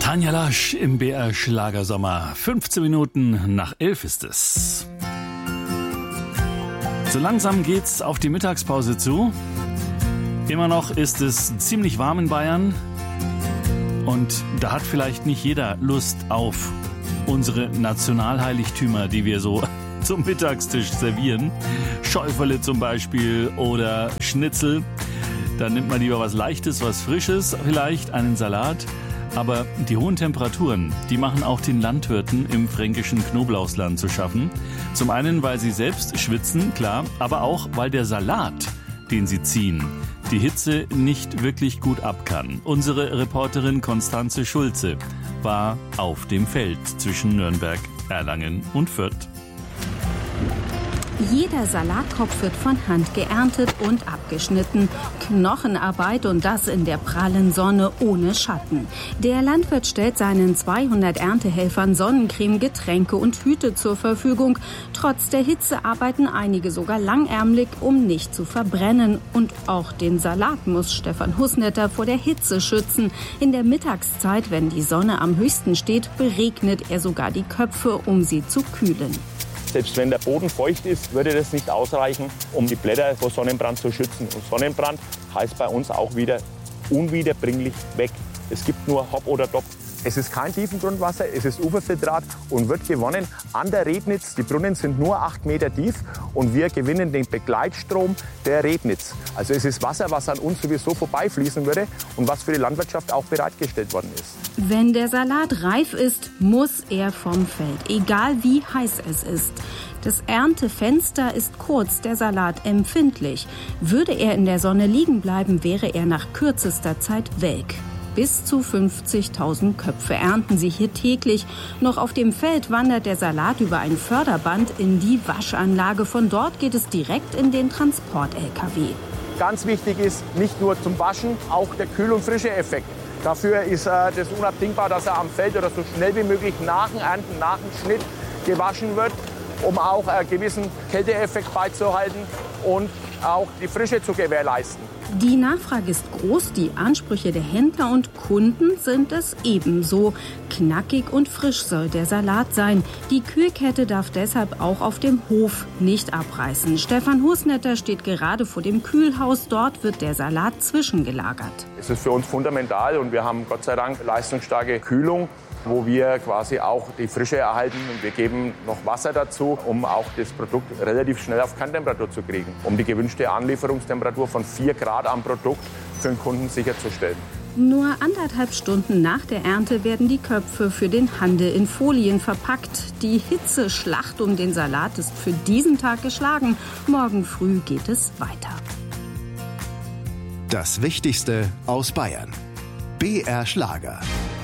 Tanja Lasch im BR Schlagersommer. 15 Minuten nach 11 ist es. So langsam geht's auf die Mittagspause zu. Immer noch ist es ziemlich warm in Bayern. Und da hat vielleicht nicht jeder Lust auf unsere Nationalheiligtümer, die wir so zum Mittagstisch servieren. Schäuferle zum Beispiel oder Schnitzel. Da nimmt man lieber was Leichtes, was Frisches, vielleicht einen Salat. Aber die hohen Temperaturen, die machen auch den Landwirten im fränkischen Knoblauchsland zu schaffen. Zum einen, weil sie selbst schwitzen, klar, aber auch, weil der Salat, den sie ziehen, die Hitze nicht wirklich gut ab kann. Unsere Reporterin Konstanze Schulze war auf dem Feld zwischen Nürnberg, Erlangen und Fürth. Jeder Salatkopf wird von Hand geerntet und abgeschnitten. Knochenarbeit und das in der prallen Sonne ohne Schatten. Der Landwirt stellt seinen 200 Erntehelfern Sonnencreme, Getränke und Hüte zur Verfügung. Trotz der Hitze arbeiten einige sogar langärmlich, um nicht zu verbrennen. Und auch den Salat muss Stefan Husnetter vor der Hitze schützen. In der Mittagszeit, wenn die Sonne am höchsten steht, beregnet er sogar die Köpfe, um sie zu kühlen. Selbst wenn der Boden feucht ist, würde das nicht ausreichen, um die Blätter vor Sonnenbrand zu schützen. Und Sonnenbrand heißt bei uns auch wieder unwiederbringlich weg. Es gibt nur Hop oder Top. Es ist kein Tiefengrundwasser, es ist Uferfiltrat und wird gewonnen an der Rednitz. Die Brunnen sind nur 8 Meter tief und wir gewinnen den Begleitstrom der Rednitz. Also es ist Wasser, was an uns sowieso vorbeifließen würde und was für die Landwirtschaft auch bereitgestellt worden ist. Wenn der Salat reif ist, muss er vom Feld, egal wie heiß es ist. Das Erntefenster ist kurz, der Salat empfindlich. Würde er in der Sonne liegen bleiben, wäre er nach kürzester Zeit welk. Bis zu 50.000 Köpfe ernten sie hier täglich. Noch auf dem Feld wandert der Salat über ein Förderband in die Waschanlage. Von dort geht es direkt in den Transport-LKW. Ganz wichtig ist nicht nur zum Waschen, auch der Kühl- und Frische-Effekt. Dafür ist das unabdingbar, dass er am Feld oder so schnell wie möglich nach dem Ernten, nach dem Schnitt gewaschen wird, um auch einen gewissen Kälteeffekt beizubehalten und auch die Frische zu gewährleisten. Die Nachfrage ist groß, die Ansprüche der Händler und Kunden sind es ebenso. Knackig und frisch soll der Salat sein. Die Kühlkette darf deshalb auch auf dem Hof nicht abreißen. Stefan Husnetter steht gerade vor dem Kühlhaus. Dort wird der Salat zwischengelagert. Es ist für uns fundamental und wir haben Gott sei Dank leistungsstarke Kühlung, wo wir quasi auch die Frische erhalten und wir geben noch Wasser dazu, um auch das Produkt relativ schnell auf Kerntemperatur zu kriegen, um die gewünschte Anlieferungstemperatur von 4 Grad am Produkt für den Kunden sicherzustellen. Nur 1,5 Stunden nach der Ernte werden die Köpfe für den Handel in Folien verpackt. Die Hitzeschlacht um den Salat ist für diesen Tag geschlagen. Morgen früh geht es weiter. Das Wichtigste aus Bayern. BR Schlager.